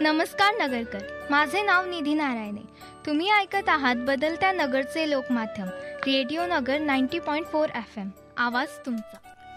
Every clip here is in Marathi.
नमस्कार नगरकर, माझे नाव निधी नारायणे. तुम्ही ऐकत आहात बदलत्या नगरचे लोकमाध्यम रेडिओ नगर 90.4 FM. आवाज तुमचा.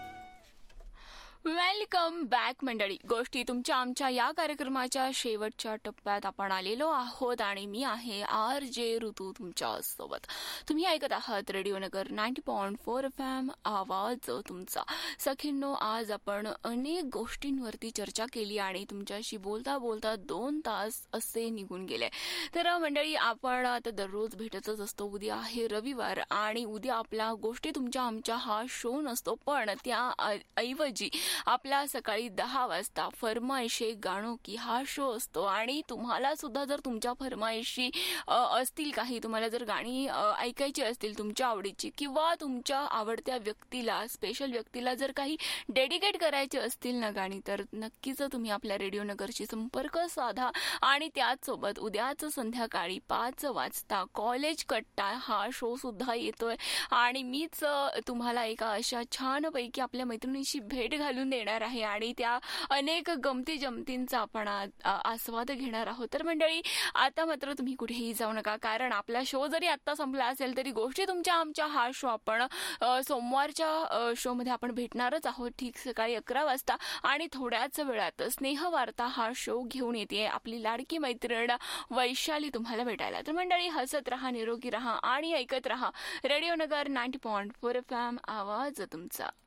वेलकम बॅक मंडळी. गोष्टी तुमच्या आमच्या या कार्यक्रमाच्या शेवटच्या टप्प्यात आपण आलेलो आहोत आणि मी आहे RJ ऋतू तुमच्या सोबत. तुम्ही ऐकत आहात रेडिओ नगर 90.4 FM. आवाज तुमचा. सखींनो, आज आपण अनेक गोष्टींवरती चर्चा केली आणि तुमच्याशी बोलता बोलता 2 तास असे निघून गेले. तर मंडळी, आपण आता दररोज भेटतच असतो. उद्या आहे रविवार आणि उद्या आपला गोष्टी तुमच्या आमच्या हा शो नसतो, पण त्या ऐवजी आपला सकाळी 10 वाजता फरमाईशे गाणो की हा शो असतो. आणि तुम्हाला सुद्धा जर तुमच्या फरमाईशी असतील, काही तुम्हाला जर गाणी ऐकायची असतील तुमच्या आवडीची, किंवा तुमच्या आवडत्या व्यक्तीला, स्पेशल व्यक्तीला जर काही डेडिकेट करायची असतील ना गाणी, तर नक्कीच तुम्ही आपल्या रेडिओ नगरशी संपर्क साधा. आणि त्याचसोबत उद्याच संध्याकाळी 5 वाजता कॉलेज कट्टा हा शो सुद्धा येतोय आणि मीच तुम्हाला एका अशा छानपैकी आपल्या मैत्रिणीशी भेट घालून देणार आहे आणि त्या अनेक गमती जमतींचा आपण आस्वाद घेणार आहोत. तर मंडळी, आता मात्र तुम्ही कुठेही जाऊ नका, कारण आपला शो जरी आता संपला असेल तरी गोष्टी तुमच्या आमच्या हा शो आपण सोमवारच्या शो मध्ये आपण भेटणारच आहोत, ठीक सकाळी 11 वाजता. आणि थोड्याच वेळात स्नेहवार्ता हा शो घेऊन येते आपली लाडकी मैत्रीण वैशाली तुम्हाला भेटायला. तर मंडळी, हसत राहा, निरोगी राहा आणि ऐकत राहा रेडिओ नगर 90.4 FM. आवाज तुमचा.